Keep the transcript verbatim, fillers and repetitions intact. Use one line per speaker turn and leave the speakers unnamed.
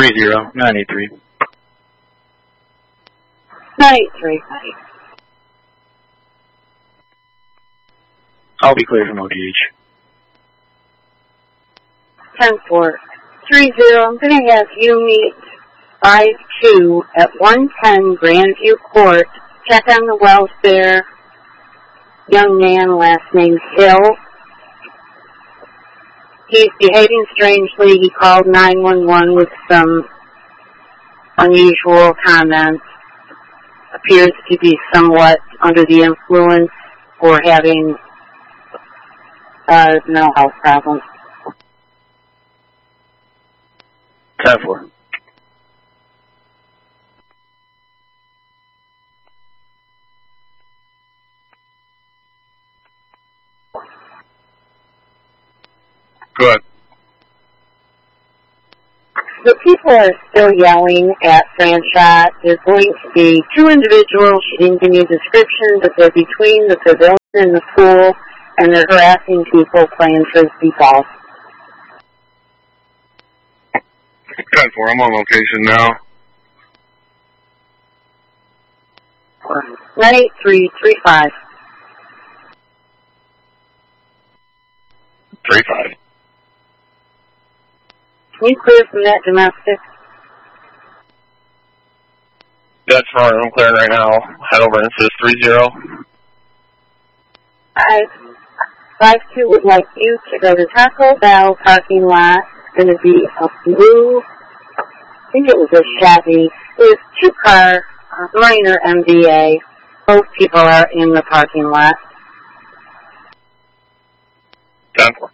three zero, nine eight three.
nine eight three.
I'll be clear from O D H.
ten four. three zero, I'm going to have you meet five two at one ten Grandview Court. Check on the welfare. Young man, last name Hill. He's behaving strangely. He called nine one one with some unusual comments. Appears to be somewhat under the influence or having uh, mental health problems.
ten four.
Go ahead.
The people are still yelling at Franchot. There's going to be two individuals. She didn't give me a description, but they're between the pavilion and the pool, and they're harassing people playing frisbee golf.
ten four, I'm on location now.
nine eight three three five.
three five.
Can you clear from that domestic?
That's fine. I'm clearing right now. Head over and says three zero.
Five, five two would like you to go to Taco Bell parking lot. It's going to be a blue, I think it was a Chevy. There's two car, uh, minor M V A. Both people are in the parking lot.
ten four.